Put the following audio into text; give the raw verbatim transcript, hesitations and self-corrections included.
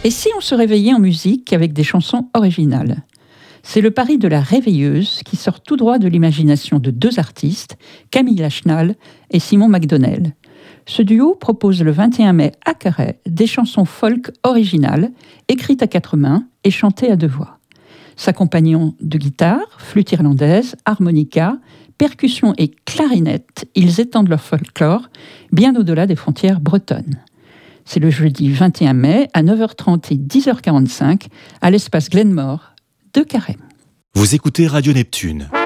Et si on se réveillait en musique avec des chansons originales ? C'est le pari de la Réveilleuse qui sort tout droit de l'imagination de deux artistes, Camille Lachenal et Simon McDonnell. Ce duo propose le vingt et un mai à Carhaix des chansons folk originales, écrites à quatre mains et chantées à deux voix. S'accompagnant de guitare, flûte irlandaise, harmonica, percussion et clarinette, ils étendent leur folklore bien au-delà des frontières bretonnes. C'est le jeudi vingt et un mai à neuf heures trente et dix heures quarante-cinq à l'espace Glenmore de Carhaix. Vous écoutez Radio Neptune.